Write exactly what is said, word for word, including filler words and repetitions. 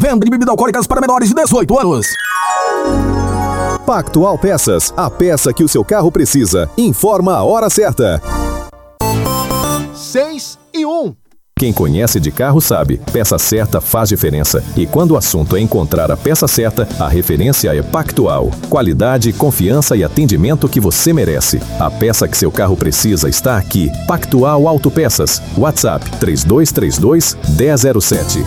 Venda de bebidas alcoólicas para menores de dezoito anos. Pactual Peças, a peça que o seu carro precisa. Informa a hora certa. seis e um. Quem conhece de carro sabe, peça certa faz diferença. E quando o assunto é encontrar a peça certa, a referência é Pactual. Qualidade, confiança e atendimento que você merece. A peça que seu carro precisa está aqui. Pactual Autopeças. WhatsApp três dois três dois, um zero zero sete.